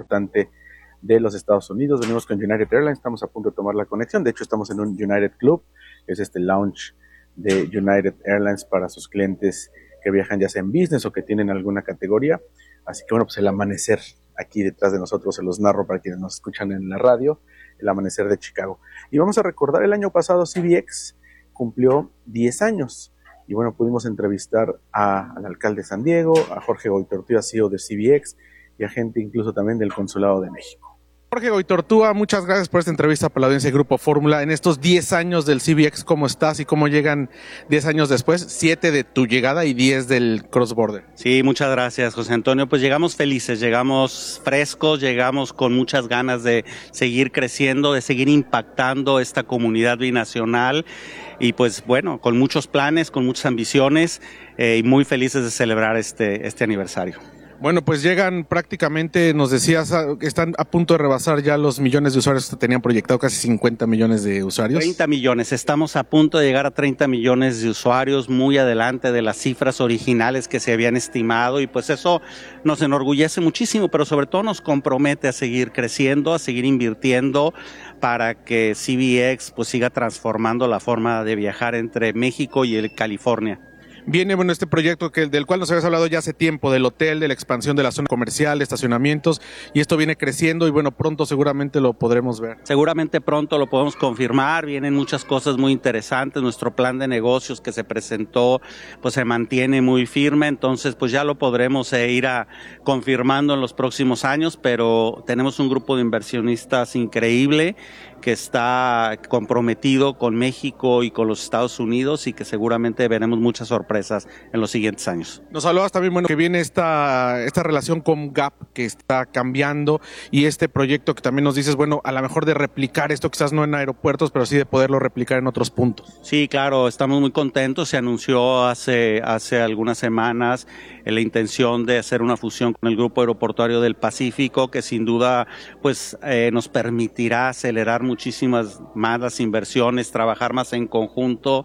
importante de los Estados Unidos. Venimos con United Airlines, estamos a punto de tomar la conexión. De hecho, estamos en un United Club, que es este lounge de United Airlines para sus clientes que viajan ya sea en business o que tienen alguna categoría. Así que bueno, pues el amanecer aquí detrás de nosotros, se los narro para quienes nos escuchan en la radio, el amanecer de Chicago. Y vamos a recordar, el año pasado CBX cumplió 10 años. Y bueno, pudimos entrevistar al alcalde de San Diego, a Jorge Goytortúa, CEO de CBX, y a gente incluso también del Consulado de México. Jorge Goytortúa, muchas gracias por esta entrevista para la audiencia de Grupo Fórmula. En estos 10 años del CBX, ¿cómo estás y cómo llegan 10 años después? 7 de tu llegada y 10 del Cross Border. Sí, muchas gracias, José Antonio. Pues llegamos felices, llegamos frescos, llegamos con muchas ganas de seguir creciendo, de seguir impactando esta comunidad binacional y pues bueno, con muchos planes, con muchas ambiciones y muy felices de celebrar este aniversario. Bueno, pues llegan prácticamente, nos decías, están a punto de rebasar ya los millones de usuarios que tenían proyectado, casi 50 millones de usuarios. 30 millones, estamos a punto de llegar a 30 millones de usuarios, muy adelante de las cifras originales que se habían estimado y pues eso nos enorgullece muchísimo, pero sobre todo nos compromete a seguir creciendo, a seguir invirtiendo para que CBX pues siga transformando la forma de viajar entre México y California. Viene, bueno, este proyecto del cual nos habías hablado ya hace tiempo, del hotel, de la expansión de la zona comercial, estacionamientos, y esto viene creciendo y bueno, pronto seguramente lo podremos ver. Seguramente pronto lo podemos confirmar, vienen muchas cosas muy interesantes, nuestro plan de negocios que se presentó pues se mantiene muy firme, entonces pues ya lo podremos ir confirmando en los próximos años, pero tenemos un grupo de inversionistas increíble que está comprometido con México y con los Estados Unidos y que seguramente veremos muchas sorpresas en los siguientes años. Nos hablabas también, bueno, que viene esta relación con Gap que está cambiando y este proyecto que también nos dices, bueno, a lo mejor de replicar esto quizás no en aeropuertos, pero sí de poderlo replicar en otros puntos. Sí, claro, estamos muy contentos. Se anunció hace algunas semanas la intención de hacer una fusión con el Grupo Aeroportuario del Pacífico, que sin duda pues nos permitirá acelerar muchísimas más las inversiones, trabajar más en conjunto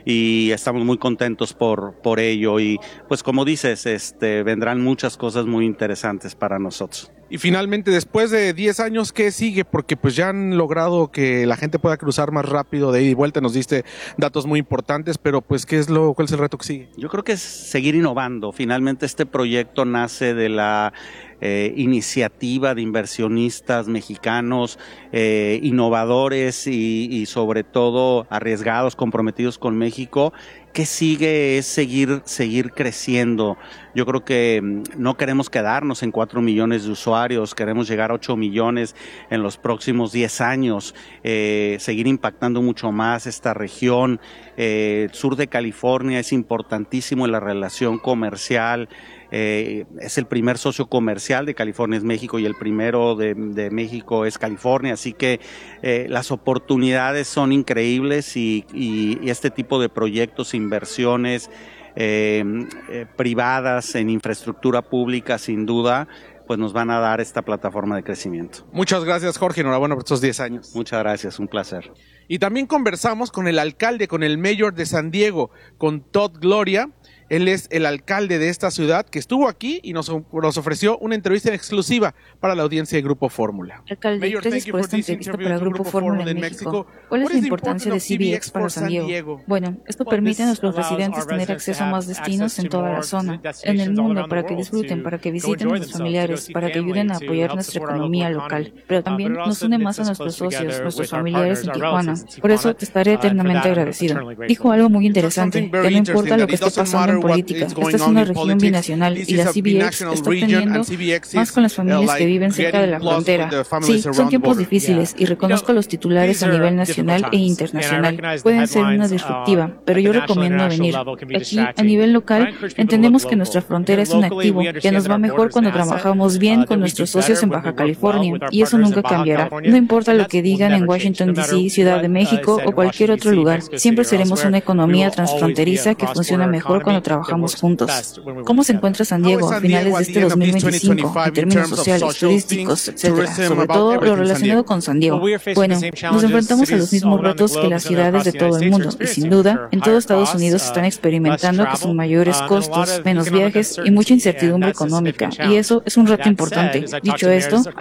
y estamos muy contentos por ello y pues como dices, vendrán muchas cosas muy interesantes para nosotros. Y finalmente, después de 10 años, ¿qué sigue? Porque pues ya han logrado que la gente pueda cruzar más rápido de ida y vuelta, nos diste datos muy importantes, pero pues ¿cuál es el reto que sigue? Yo creo que es seguir innovando. Finalmente este proyecto nace de la iniciativa de inversionistas mexicanos, innovadores y sobre todo arriesgados, comprometidos con México. ¿Qué sigue? Es seguir creciendo. Yo creo que no queremos quedarnos en 4 millones de usuarios, queremos llegar a 8 millones en los próximos 10 años, seguir impactando mucho más esta región. El sur de California es importantísimo en la relación comercial. Es el primer socio comercial de California es México y el primero de México es California, así que las oportunidades son increíbles y este tipo de proyectos, inversiones privadas en infraestructura pública sin duda pues nos van a dar esta plataforma de crecimiento. Muchas gracias, Jorge, enhorabuena por estos 10 años. Muchas gracias, un placer. Y también conversamos con el alcalde, con el mayor de San Diego, con Todd Gloria. Él es el alcalde de esta ciudad que estuvo aquí y nos ofreció una entrevista exclusiva para la audiencia de Grupo Fórmula. Alcalde, gracias por esta entrevista para Grupo Fórmula en México. ¿Cuál es la importancia de CBX para San Diego? Bueno, esto permite a nuestros residentes tener acceso a más destinos en toda la zona, en el mundo, para que disfruten, para que visiten a sus familiares, para que ayuden a apoyar nuestra economía local. Pero también nos une más a nuestros socios, nuestros familiares en Tijuana. Por eso te estaré eternamente agradecido. Dijo algo muy interesante, que no importa lo que esté pasando en política, esta es una región binacional y la CBX está aprendiendo más con las familias que viven cerca de la frontera. Sí, son tiempos difíciles y reconozco a los titulares a nivel nacional e internacional. Pueden ser una disruptiva, pero yo recomiendo venir. Aquí, a nivel local, entendemos que nuestra frontera es un activo, que nos va mejor cuando trabajamos bien con nuestros socios en Baja California, y eso nunca cambiará. No importa lo que digan en Washington D.C., Ciudad de México o cualquier otro lugar, siempre seremos una economía transfronteriza que funciona mejor cuando trabajamos juntos. ¿Cómo se encuentra San Diego a finales de este 2025 en términos sociales, turísticos, etcétera? Sobre todo lo relacionado con San Diego. Bueno, nos enfrentamos a los mismos retos que las ciudades de todo el mundo y sin duda, en todo Estados Unidos están experimentando que son mayores costos, menos viajes y mucha incertidumbre económica, y eso es un reto importante. Dicho esto,